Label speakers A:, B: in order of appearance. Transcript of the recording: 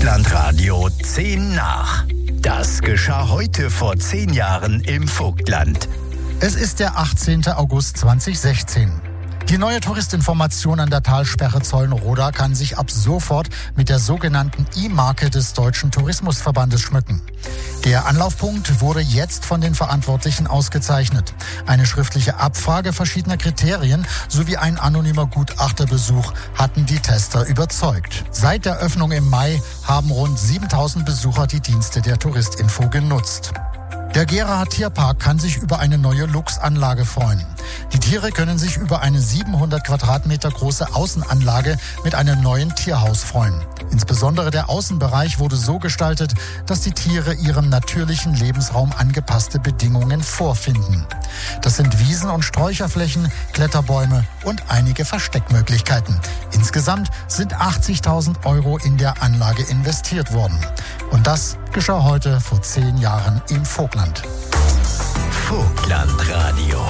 A: Vogtlandradio 10 nach. Das geschah heute vor 10 Jahren im Vogtland.
B: Es ist der 18. August 2016. Die neue Touristinformation an der Talsperre Zollenroda kann sich ab sofort mit der sogenannten E-Marke des Deutschen Tourismusverbandes schmücken. Der Anlaufpunkt wurde jetzt von den Verantwortlichen ausgezeichnet. Eine schriftliche Abfrage verschiedener Kriterien sowie ein anonymer Gutachterbesuch hatten die Tester überzeugt. Seit der Öffnung im Mai haben rund 7000 Besucher die Dienste der Touristinfo genutzt. Der Geraer Tierpark kann sich über eine neue Luchsanlage freuen. Die Tiere können sich über eine 700 Quadratmeter große Außenanlage mit einem neuen Tierhaus freuen. Insbesondere der Außenbereich wurde so gestaltet, dass die Tiere ihrem natürlichen Lebensraum angepasste Bedingungen vorfinden. Das sind Wiesen- und Sträucherflächen, Kletterbäume und einige Versteckmöglichkeiten. Insgesamt sind 80.000 € in der Anlage investiert worden. Und das geschah heute vor 10 Jahren im Vogtland.
A: Vogtlandradio.